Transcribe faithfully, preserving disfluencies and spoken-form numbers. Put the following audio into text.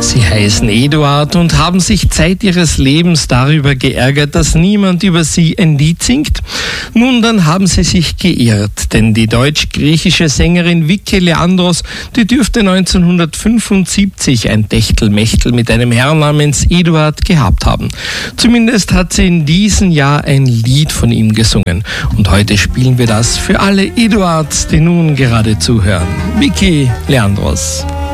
Sie heißen Eduard und haben sich Zeit ihres Lebens darüber geärgert, dass niemand über sie ein Lied singt. Nun, dann haben sie sich geirrt, denn die deutsch-griechische Sängerin Vicky Leandros, die dürfte neunzehnhundertfünfundsiebzig ein Techtelmechtel mit einem Herrn namens Eduard gehabt haben. Zumindest hat sie in diesem Jahr ein Lied von ihm gesungen. Und heute spielen wir das für alle Eduards, die nun gerade zuhören. Vicky Leandros.